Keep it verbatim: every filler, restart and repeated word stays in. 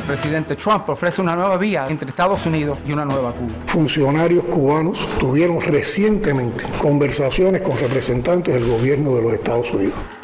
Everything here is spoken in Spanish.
presidente Trump ofrece una nueva vía entre Estados Unidos y una nueva Cuba. Funcionarios cubanos tuvieron recientemente conversaciones con representantes del gobierno de los Estados Unidos.